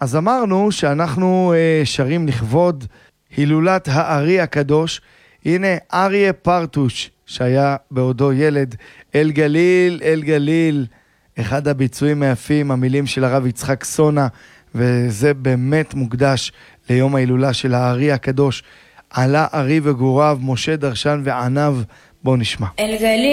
אז אמרנו שאנחנו שרים לכבוד הילולת הארי הקדוש. הנה אריה פרטוש שהיה בעודו ילד, אל גליל, אל גליל, אחד הביצועים היפים, המילים של הרב יצחק סונה, וזה באמת מוקדש ליום ההילולה של הארי הקדוש. עלה ארי וגוריו, משה דרשן ועניו. בואו נשמע. אל גליל